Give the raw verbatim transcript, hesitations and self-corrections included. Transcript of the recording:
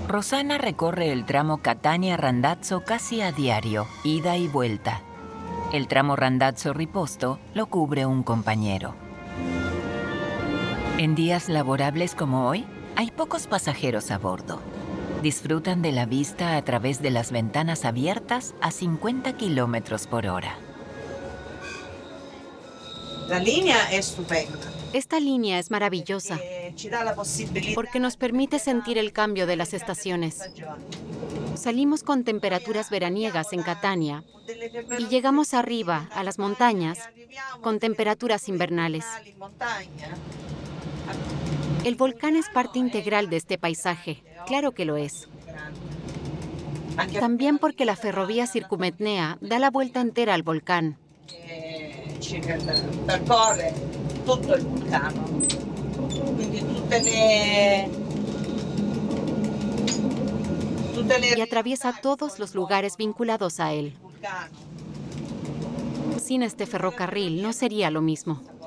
Rosanna recorre el tramo Catania-Randazzo casi a diario, ida y vuelta. El tramo Randazzo-Riposto lo cubre un compañero. En días laborables como hoy, hay pocos pasajeros a bordo. Disfrutan de la vista a través de las ventanas abiertas a cincuenta kilómetros por hora. La línea es estupenda. Esta línea es maravillosa porque nos permite sentir el cambio de las estaciones. Salimos con temperaturas veraniegas en Catania y llegamos arriba, a las montañas, con temperaturas invernales. El volcán es parte integral de este paisaje, claro que lo es. También porque la ferrovía Circumetnea da la vuelta entera al volcán. Percorre tutto il vulcano, quindi tutte le, tutte le Y atraviesa todos los lugares vinculados a él. Sin este ferrocarril no sería lo mismo.